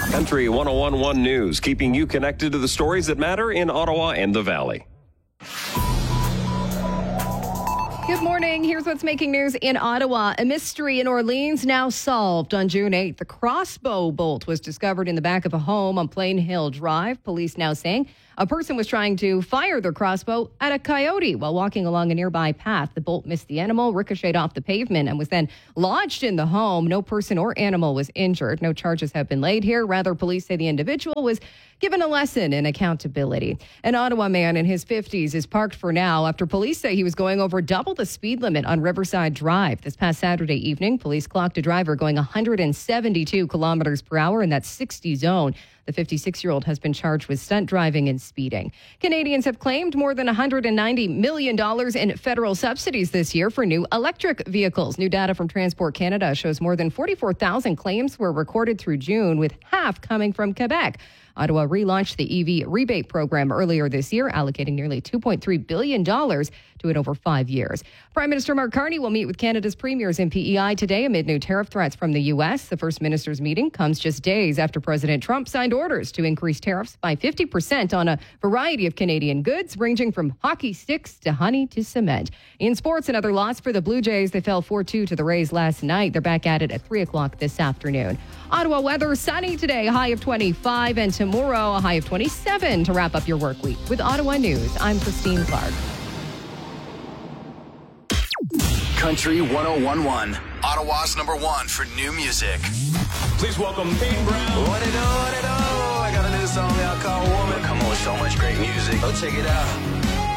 Country 101.1 News, keeping you connected to the stories that matter in Ottawa and the Valley. Good morning. Here's what's making news in Ottawa. A mystery in Orleans now solved. On June 8th, the crossbow bolt was discovered in the back of a home on Plain Hill Drive. Police now saying a person was trying to fire their crossbow at a coyote while walking along a nearby path. The bolt missed the animal, ricocheted off the pavement, and was then lodged in the home. No person or animal was injured. No charges have been laid here. Rather, police say the individual was given a lesson in accountability. An Ottawa man in his 50s is parked for now after police say he was going over double the speed limit on Riverside Drive. This past Saturday evening, police clocked a driver going 172 kilometers per hour in that 60 zone. The 56-year-old has been charged with stunt driving and speeding. Canadians have claimed more than $190 million in federal subsidies this year for new electric vehicles. New data from Transport Canada shows more than 44,000 claims were recorded through June, with half coming from Quebec. Ottawa relaunched the EV rebate program earlier this year, allocating nearly $2.3 billion to it over 5 years. Prime Minister Mark Carney will meet with Canada's premiers in PEI today amid new tariff threats from the U.S. The First Minister's meeting comes just days after President Trump signed orders to increase tariffs by 50% on a variety of Canadian goods, ranging from hockey sticks to honey to cement. In sports, another loss for the Blue Jays. They fell 4-2 to the Rays last night. They're back at it at 3 o'clock this afternoon. Ottawa weather, sunny today, high of 25, and tomorrow a high of 27 to wrap up your work week. With Ottawa News, I'm Christine Clark. Country 101.1, Ottawa's number one for new music. Please welcome Payne Brown. What it do, what it do? I got a new song out called Woman. Come on, so much great music. Go check it out.